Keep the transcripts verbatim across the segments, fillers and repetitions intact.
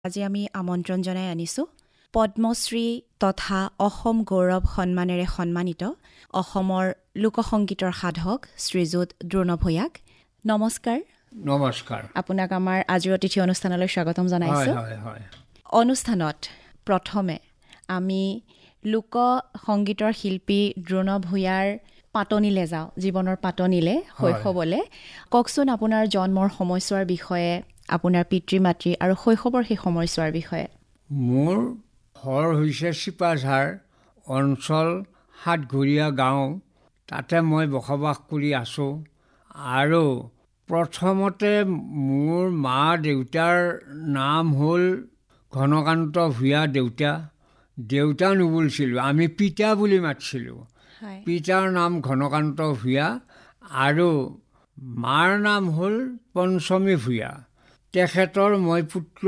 আজি আমি আমন্ত্ৰণ জনাই আনিছোঁ পদ্মশ্ৰী তথা অসম গৌৰৱ সন্মানেৰে সন্মানিত অসমৰ লোকসংগীতৰ সাধক শ্ৰীযুত দ্ৰোণ ভূঞাক। নমস্কাৰ। নমস্কাৰ। আপোনাক আমাৰ আজিৰ অতিথি অনুষ্ঠানলৈ স্বাগতম জনাইছোঁ। হয় হয়। অনুষ্ঠানত প্ৰথমে আমি লোক সংগীতৰ শিল্পী দ্ৰোণ ভূঞাৰ পাতনিলে যাওঁ, জীৱনৰ পাতনিলে, শৈশৱলে। কওকচোন আপোনাৰ জন্মৰ সময়ছোৱাৰ বিষয়ে, আপোনাৰ পিতৃ মাতৃ আৰু শৈশৱৰ সেই সময়ছোৱাৰ বিষয়ে। মোৰ ঘৰ হৈছে চিপাঝাৰ অঞ্চল সাতঘৰীয়া গাঁও, তাতে মই বসবাস কৰি আছোঁ। আৰু প্ৰথমতে মোৰ মা দেউতাৰ নাম হ'ল ঘনকান্ত ভূঞা দেউতা। দেউতা নুবুলিছিলোঁ, আমি পিতা বুলি মাতিছিলোঁ। পিতাৰ নাম ঘনকান্ত ভূঞা আৰু মাৰ নাম হ'ল পঞ্চমী ভূঞা। তেখেতৰ মই পুত্ৰ।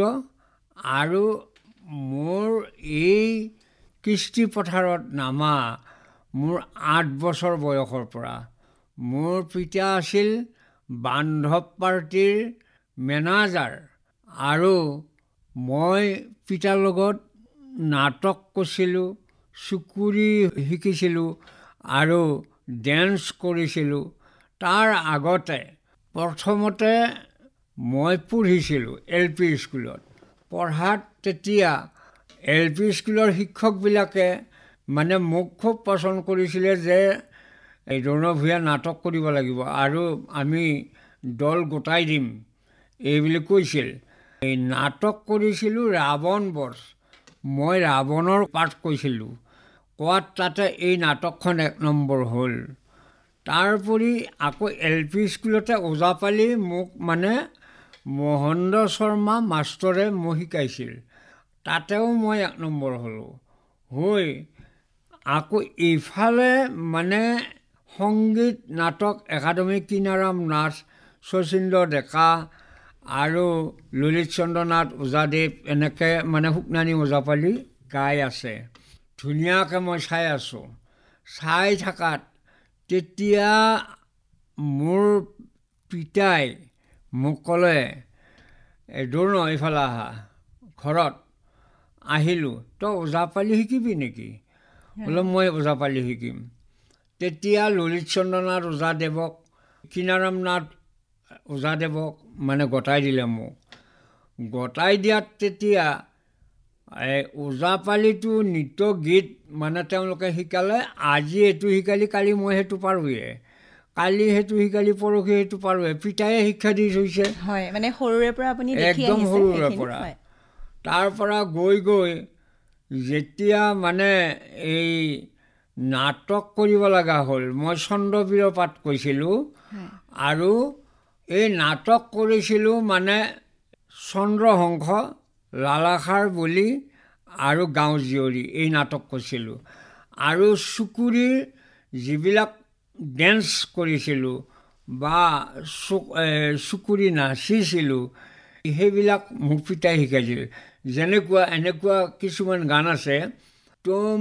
আৰু মোৰ এই কৃষ্টি পথাৰত নামা মোৰ আঠ বছৰ বয়সৰ পৰা। মোৰ পিতা আছিল বান্ধৱ পাৰ্টীৰ মেনেজাৰ আৰু মই পিতাৰ লগত নাটক কৰিছিলোঁ, চুকুৰি শিকিছিলোঁ আৰু ডেন্স কৰিছিলোঁ। তাৰ আগতে প্ৰথমতে মই পঢ়িছিলোঁ এল পি স্কুলত। পঢ়াত তেতিয়া এল পি স্কুলৰ শিক্ষকবিলাকে মানে মোক খুব পচন্দ কৰিছিলে যে এই দ্ৰোণ ভূঞা নাটক কৰিব লাগিব আৰু আমি দল গোটাই দিম এইবুলি কৈছিল। এই নাটক কৰিছিলোঁ ৰাৱণ বধ। মই ৰাৱণৰ পাঠ কৈছিলোঁ। কোৱাত তাতে এই নাটকখন এক নম্বৰ হ'ল। তাৰোপৰি আকৌ এল পি স্কুলতে ওজাপালি মোক মানে মহেন্দ্ৰ শৰ্মা মাষ্টৰে মোক শিকাইছিল। তাতেও মই এক নম্বৰ হ'লোঁ। হৈ আকৌ ইফালে মানে সংগীত নাটক একাডেমি কিনাৰাম নাথ, শচীন্দ্ৰ ডেকা আৰু ললিত চন্দ্ৰ নাথ ওজাদেৱ, এনেকৈ মানে শুকনানী ওজাপালি গাই আছে। ধুনীয়াকৈ মই চাই আছোঁ। চাই থকাত তেতিয়া মোৰ পিতাই মোক ক'লে, এই দ্ৰোণ এইফালে আহা। ঘৰত আহিলোঁ। তই ওজাপালি শিকিবি নেকি? বোলে মই ওজাপালি শিকিম। তেতিয়া ললিত চন্দ্ৰ নাথ ওজাদেৱক, কিনাৰাম নাথ ওজাদেৱক মানে গতাই দিলে মোক। গতাই দিয়াত তেতিয়া এই ওজাপালিটো নৃত্য গীত মানে তেওঁলোকে শিকালে। আজি এইটো শিকালি কালি মই সেইটো পাৰোঁৱে, কালি সেইটো শিকালি পৰহি সেইটো পাৰোঁৱে। পিতায়ে শিক্ষা দি থৈছে। হয়, মানে সৰুৰে পৰা আপুনি একদম সৰুৰে পৰা। তাৰ পৰা গৈ গৈ যেতিয়া মানে এই নাটক কৰিব লগা হ'ল, মই চন্দ্ৰবীৰৰ পাঠ কৈছিলোঁ আৰু এই নাটক কৰিছিলোঁ মানে চন্দ্ৰহংস, লালাখাৰ বলি আৰু গাঁও জীয়ৰী, এই নাটক কৰিছিলোঁ। আৰু চুকুৰিৰ যিবিলাক ডেন্স কৰিছিলোঁ বা চুকুৰি নাচিছিলোঁ, সেইবিলাক মোক পিতাই শিকাইছিল। যেনেকুৱা এনেকুৱা কিছুমান গান আছে, তুম